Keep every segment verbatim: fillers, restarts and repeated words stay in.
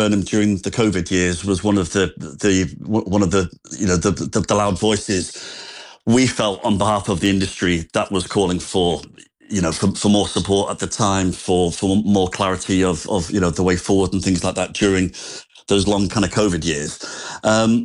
Burnham during the COVID years was one of the the one of the you know the the, the loud voices we felt on behalf of the industry that was calling for you know for, for more support at the time, for for more clarity of of you know the way forward and things like that during those long kind of COVID years. Um,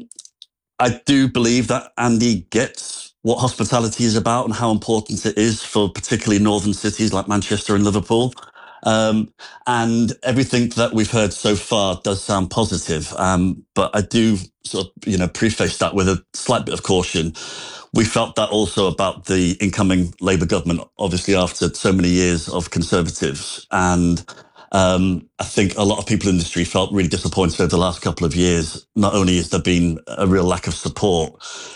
I do believe that Andy gets what hospitality is about and how important it is for particularly northern cities like Manchester and Liverpool. Um, and everything that we've heard so far does sound positive. Um, but I do sort of, you know, preface that with a slight bit of caution. We felt that also about the incoming Labour government, obviously after so many years of Conservatives. And um, I think a lot of people in the industry felt really disappointed over the last couple of years. Not only has there been a real lack of support,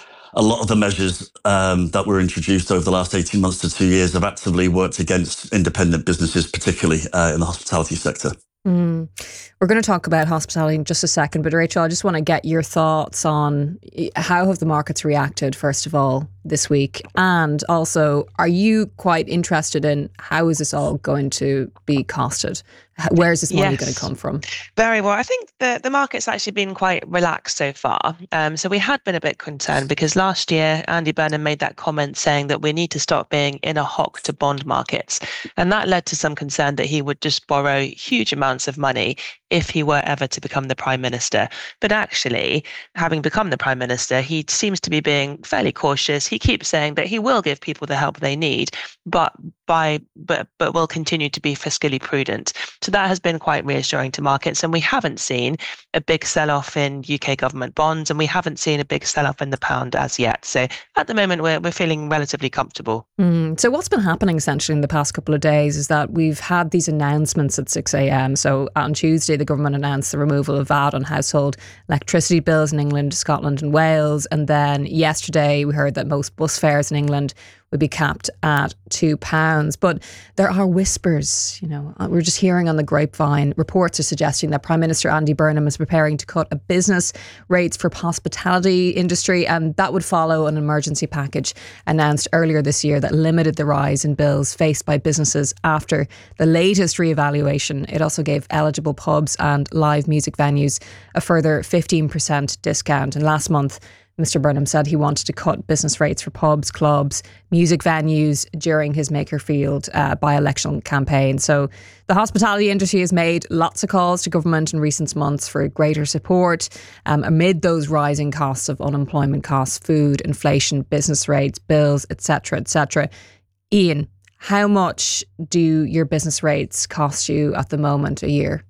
a lot of the measures um, that were introduced over the last eighteen months to two years have actively worked against independent businesses, particularly uh, in the hospitality sector. Mm. We're going to talk about hospitality in just a second, but Rachel, I just want to get your thoughts on how have the markets reacted, first of all, this week? And also, are you quite interested in how is this all going to be costed? Where is this money yes. going to come from? Very well. I think the, the market's actually been quite relaxed so far. Um, so we had been a bit concerned because last year, Andy Burnham made that comment saying that we need to stop being in a hock to bond markets. And that led to some concern that he would just borrow huge amounts of money if he were ever to become the Prime Minister. But actually, having become the Prime Minister, he seems to be being fairly cautious. He keeps saying that he will give people the help they need, but by but but will continue to be fiscally prudent. So that has been quite reassuring to markets. And we haven't seen a big sell-off in U K government bonds, and we haven't seen a big sell-off in the pound as yet. So at the moment, we're we're feeling relatively comfortable. Mm. So what's been happening essentially in the past couple of days is that we've had these announcements at six a.m. So on Tuesday, the government announced the removal of V A T on household electricity bills in England, Scotland and Wales. And then yesterday, we heard that most bus fares in England would be capped at two pounds. But there are whispers, you know, we're just hearing on the grapevine, reports are suggesting that Prime Minister Andy Burnham is preparing to cut a business rates for hospitality industry, and that would follow an emergency package announced earlier this year that limited the rise in bills faced by businesses after the latest reevaluation. It also gave eligible pubs and live music venues a further fifteen percent discount. And last month, Mister Burnham said he wanted to cut business rates for pubs, clubs, music venues during his Makerfield uh, by-election campaign. So the hospitality industry has made lots of calls to government in recent months for greater support um, amid those rising costs of unemployment costs, food, inflation, business rates, bills, et cetera, et cetera. Ian, how much do your business rates cost you at the moment a year?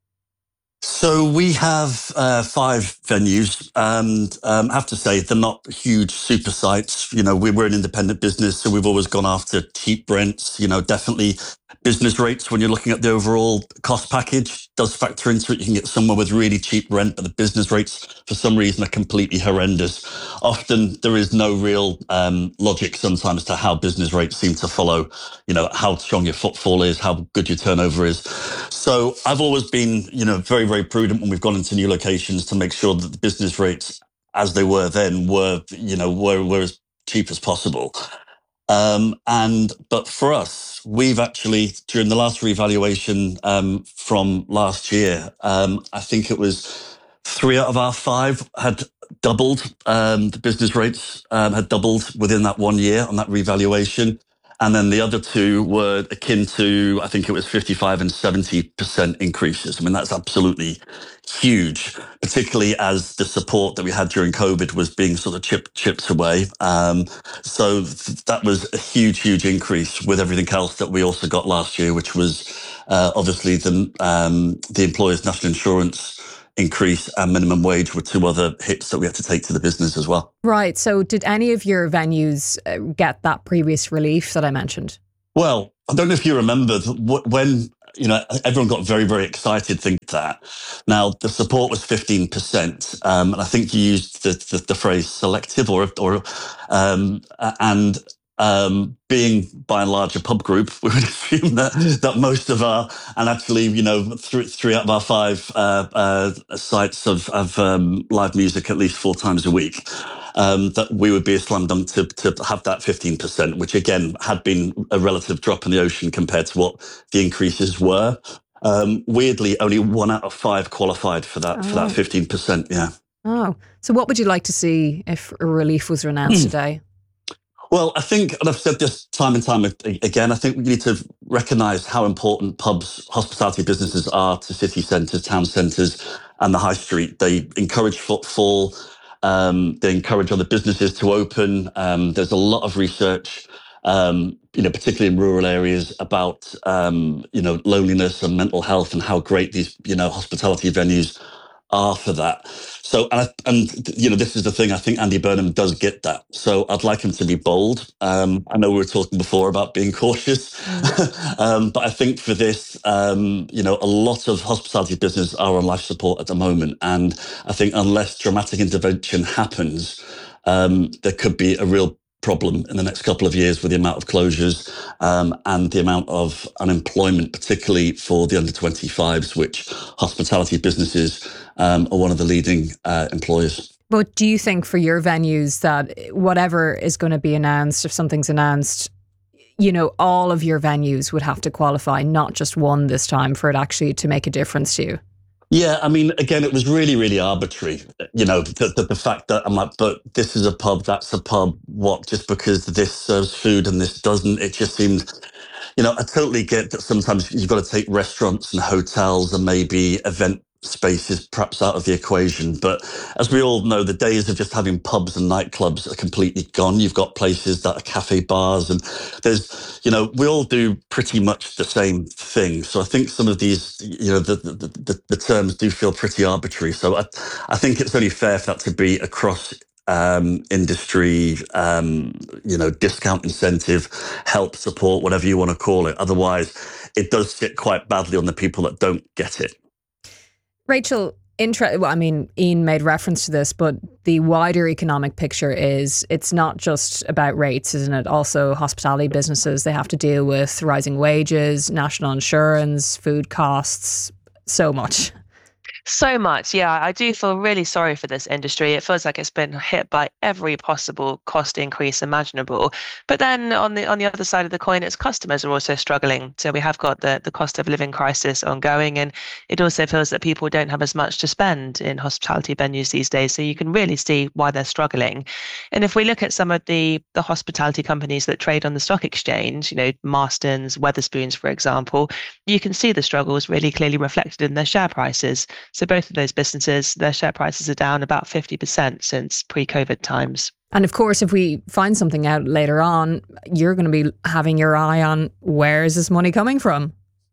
So we have uh, five venues, and um, I have to say they're not huge super sites. You know, we, we're an independent business, so we've always gone after cheap rents. You know, definitely business rates, when you're looking at the overall cost package, does factor into it. You can get somewhere with really cheap rent, but the business rates, for some reason, are completely horrendous. Often there is no real um, logic sometimes to how business rates seem to follow, you know, how strong your footfall is, how good your turnover is. So I've always been, you know, very, very prudent when we've gone into new locations to make sure that the business rates, as they were then, were, you know, were, were as cheap as possible. Um, and, but for us, we've actually, during the last revaluation um, from last year, um, I think it was three out of our five had doubled, um, the business rates um, had doubled within that one year on that revaluation. And then the other two were akin to, I think it was fifty-five and seventy percent increases. I mean, that's absolutely huge, particularly as the support that we had during COVID was being sort of chip, chipped away. Um, so th- that was a huge, huge increase with everything else that we also got last year, which was uh, obviously the, um, the employer's national insurance increase and minimum wage were two other hits that we had to take to the business as well. Right. So did any of your venues get that previous relief that I mentioned? Well, I don't know if you remember when, you know, everyone got very, very excited thinking that. Now, the support was fifteen percent. Um, and I think you used the, the, the phrase selective or, or um, and Um, being by and large a pub group, we would assume that that most of our, and actually, you know, three, three out of our five uh, uh, sites of, of um, live music at least four times a week, um, that we would be a slam dunk to, to have that fifteen percent, which again had been a relative drop in the ocean compared to what the increases were. Um, weirdly, only one out of five qualified for that, oh. for that fifteen percent, yeah. Oh, so what would you like to see if a relief was announced today? Well, I think, and I've said this time and time again, I think we need to recognise how important pubs, hospitality businesses are to city centres, town centres and the high street. They encourage footfall, um, they encourage other businesses to open. Um, there's a lot of research, um, you know, particularly in rural areas about, um, you know, loneliness and mental health and how great these, you know, hospitality venues are for that. So, and, and you know, this is the thing, I think Andy Burnham does get that. So I'd like him to be bold. Um, I know we were talking before about being cautious, mm. um, but I think for this, um, you know, a lot of hospitality businesses are on life support at the moment. And I think unless dramatic intervention happens, um, there could be a real problem in the next couple of years with the amount of closures um, and the amount of unemployment, particularly for the under twenty-fives, which hospitality businesses um, are one of the leading uh, employers. But do you think for your venues that whatever is going to be announced, if something's announced, you know, all of your venues would have to qualify, not just one this time, for it actually to make a difference to you? Yeah, I mean, again, it was really, really arbitrary. You know, the, the, the fact that I'm like, but this is a pub, that's a pub. What, just because this serves food and this doesn't? It just seemed, you know, I totally get that sometimes you've got to take restaurants and hotels and maybe event spaces perhaps out of the equation. But as we all know, the days of just having pubs and nightclubs are completely gone. You've got places that are cafe bars and there's, you know, we all do pretty much the same thing. So I think some of these, you know, the the, the, the terms do feel pretty arbitrary. So I, I think it's only fair for that to be across Um, industry, um, you know, discount incentive, help, support, whatever you want to call it. Otherwise, it does sit quite badly on the people that don't get it. Rachel, intra- well, I mean, Ian made reference to this, but the wider economic picture is it's not just about rates, isn't it? Also, hospitality businesses, they have to deal with rising wages, national insurance, food costs, so much. So much, yeah. I do feel really sorry for this industry. It feels like it's been hit by every possible cost increase imaginable. But then on the on the other side of the coin, its customers are also struggling. So we have got the, the cost of living crisis ongoing, and it also feels that people don't have as much to spend in hospitality venues these days. So you can really see why they're struggling. And if we look at some of the, the hospitality companies that trade on the stock exchange, you know, Marston's, Wetherspoons, for example, you can see the struggles really clearly reflected in their share prices. So both of those businesses, their share prices are down about fifty percent since pre-COVID times. And of course, if we find something out later on, you're going to be having your eye on where is this money coming from?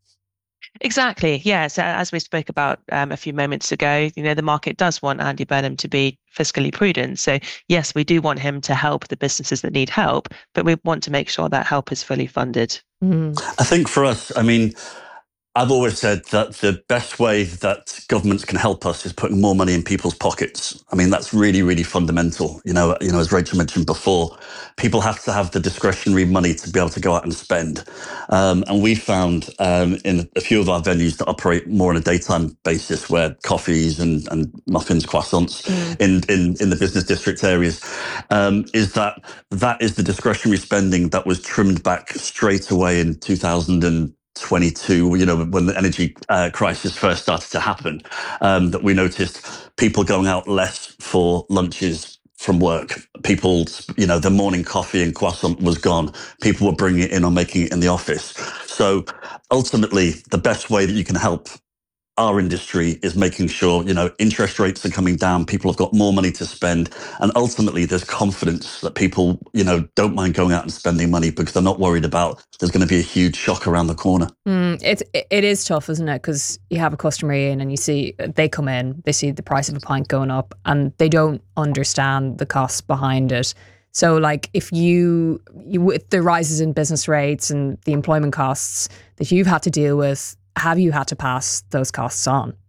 Exactly. Yeah. So as we spoke about um, a few moments ago, you know, the market does want Andy Burnham to be fiscally prudent. So yes, we do want him to help the businesses that need help, but we want to make sure that help is fully funded. Mm. I think for us, I mean, I've always said that the best way that governments can help us is putting more money in people's pockets. I mean, that's really, really fundamental. You know, you know, as Rachel mentioned before, people have to have the discretionary money to be able to go out and spend. Um, and we found um, in a few of our venues that operate more on a daytime basis, where coffees and, and muffins, croissants mm. in, in, in the business district areas, um, is that that is the discretionary spending that was trimmed back straight away in two thousand twenty-two, you know, when the energy uh, crisis first started to happen, um, that we noticed people going out less for lunches from work. People, you know, the morning coffee and croissant was gone. People were bringing it in or making it in the office. So ultimately, the best way that you can help our industry is making sure, you know, interest rates are coming down, people have got more money to spend, and ultimately there's confidence that people, you know, don't mind going out and spending money because they're not worried about there's going to be a huge shock around the corner. Mm, it, it is tough, isn't it? Because you have a customer in and you see, they come in, they see the price of a pint going up and they don't understand the costs behind it. So like if you, you with the rises in business rates and the employment costs that you've had to deal with, have you had to pass those costs on?